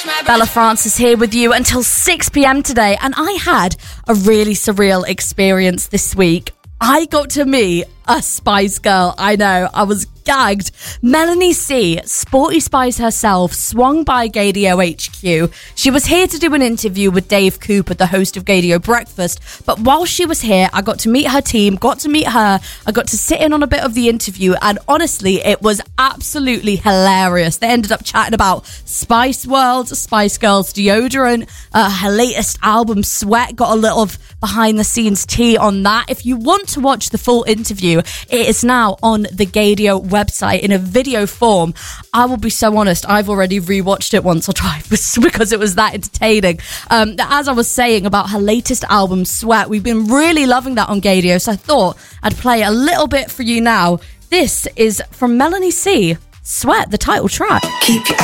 Bella Francis here with you until 6 p.m. today, and I had a really surreal experience this week. I got to meet a Spice Girl. I know, I was gagged. Melanie C, Sporty Spice herself, swung by Gaydio HQ. She was here to do an interview with Dave Cooper, the host of Gaydio Breakfast. But while she was here, I got to meet her team, got to meet her. I got to sit in on a bit of the interview, and honestly, it was absolutely hilarious. They ended up chatting about Spice World, Spice Girls deodorant, her latest album, Sweat. Got a little behind the scenes tea on that. If you want to watch the full interview, it is now on the Gaydio website in a video form. I will be so honest, I've already rewatched it once or twice because it was that entertaining. As I was saying about her latest album, Sweat, we've been really loving that on Gaydio, so I thought I'd play a little bit for you now. This is from Melanie C, Sweat, the title track. Keep your